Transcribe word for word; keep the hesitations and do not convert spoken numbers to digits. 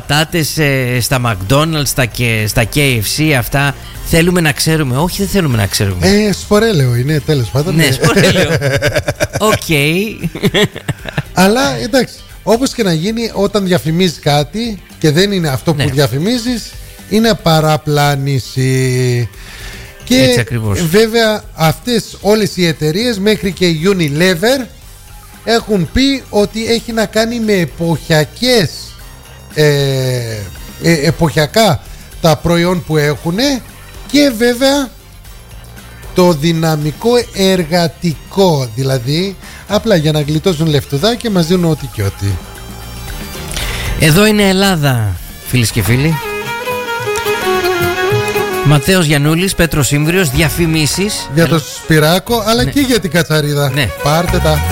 πατάτες ε, στα McDonald's, στα, και, στα κέι εφ σι, αυτά θέλουμε να ξέρουμε? Όχι, δεν θέλουμε να ξέρουμε. Ε, σπορέλαιο είναι, τέλος πάντων. Ναι, σπορέλαιο. Οκ. Okay. Αλλά εντάξει, όπως και να γίνει, όταν διαφημίζεις κάτι και δεν είναι αυτό που ναι. διαφημίζεις, είναι παραπλάνηση. Και βέβαια αυτές όλες οι εταιρείες, μέχρι και η Unilever, έχουν πει ότι έχει να κάνει με εποχιακές ε, ε, εποχιακά τα προϊόν που έχουν, και βέβαια το δυναμικό εργατικό, δηλαδή απλά για να γλιτώσουν λεφτουδάκια μας δίνουν ό,τι και ό,τι. Εδώ είναι Ελλάδα, φίλες και φίλοι. Ματθαίος Γιαννούλης, Πέτρος Ήμβριος, διαφημίσεις για το Σπυράκο, αλλά ναι. και για την Κατσαρίδα. Ναι. Πάρτε τα.